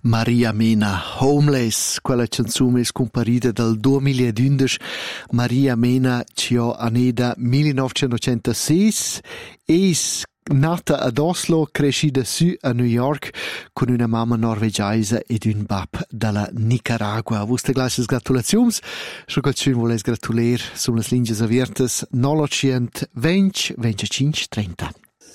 Maria Mena, Homeless, quella canzone è scomparita dal 2011. Maria Mena ci ha aneda 1906 e nata ad Oslo, crescida su a New York con una mamma norvegiaisa ed un bab dalla Nicaragua. Vuste glasses gratulazions, scho qualcun voles gratuler, sono las linges aviertas 920 25 30.